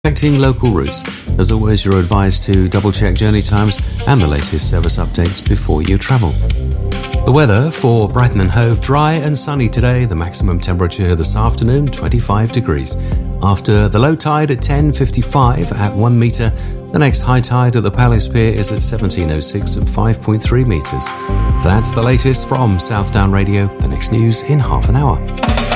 Affecting local routes. As always, you're advised to double-check journey times and the latest service updates before you travel. The weather for Brighton and Hove, dry and sunny today. The maximum temperature this afternoon, 25 degrees. After the low tide at 10:55 at 1 metre, the next high tide at the Palace Pier is at 17:06 at 5.3 metres. That's the latest from Southdown Radio. The next news in half an hour.